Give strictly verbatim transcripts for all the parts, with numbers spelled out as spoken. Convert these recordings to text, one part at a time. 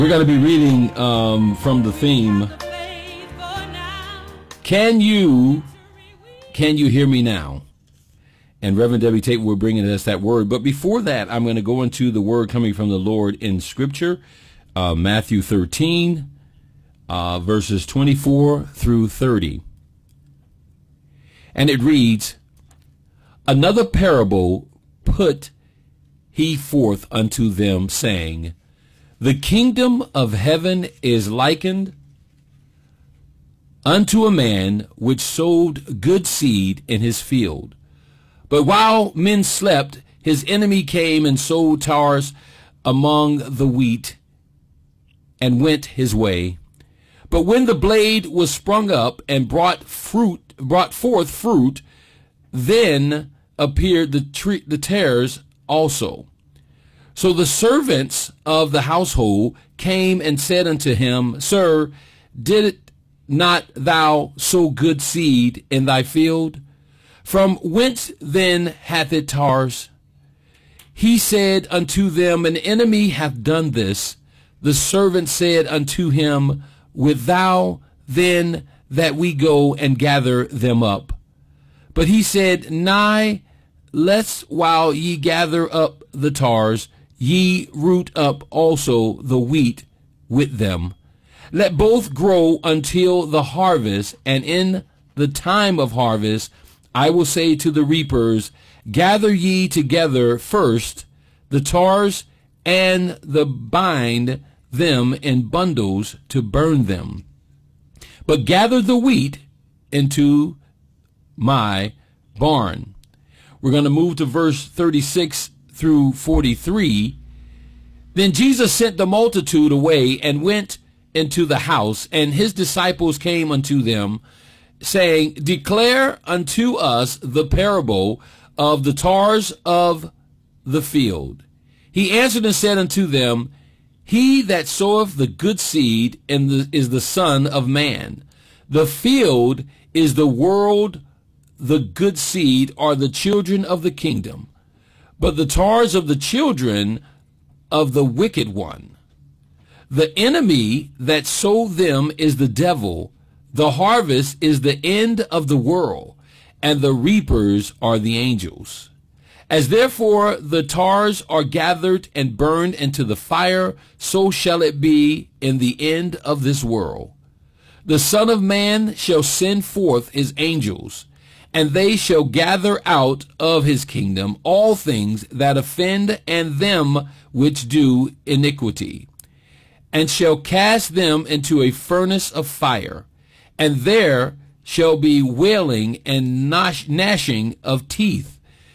We're going to be reading um, from the theme, Can you, can you hear me now? And Reverend Debbie Tate will bring us that word. But before that, I'm going to go into the word coming from the Lord in Scripture, uh, Matthew thirteen, uh, verses twenty-four through thirty. And it reads, Another parable put he forth unto them, saying, The kingdom of heaven is likened unto a man which sowed good seed in his field. But while men slept, his enemy came and sowed tares among the wheat, and went his way. But when the blade was sprung up and brought fruit, brought forth fruit, then appeared the tree, the tares also. So the servants of the household came and said unto him, Sir, did not thou sow good seed in thy field? From whence then hath it tares? He said unto them, An enemy hath done this. The servant said unto him, Wilt thou then that we go and gather them up? But he said, Nay, lest while ye gather up the tares, ye root up also the wheat with them. Let both grow until the harvest, and in the time of harvest I will say to the reapers, Gather ye together first the tares, and the bind them in bundles to burn them. But gather the wheat into my barn. We're going to move to verse thirty-six through forty-three. Then Jesus sent the multitude away and went into the house, and his disciples came unto them, saying, Declare unto us the parable of the tares of the field. He answered and said unto them, He that soweth the good seed in the, is the Son of Man. The field is the world, the good seed are the children of the kingdom, but the tares of the children of the wicked one. The enemy that sowed them is the devil. The harvest is the end of the world, and the reapers are the angels. As therefore the tares are gathered and burned into the fire, so shall it be in the end of this world. The Son of Man shall send forth his angels, and they shall gather out of his kingdom all things that offend and them which do iniquity, and shall cast them into a furnace of fire. And there shall be wailing and gnash, gnashing of teeth.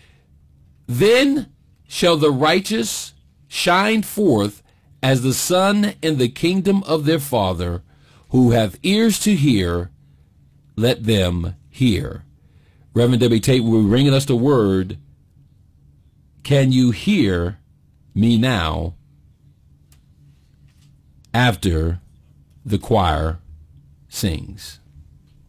Then shall the righteous shine forth as the sun in the kingdom of their Father. Who have ears to hear, let them hear. Reverend Debbie Tate will be bringing us the word, Can you hear me now? After the choir sings.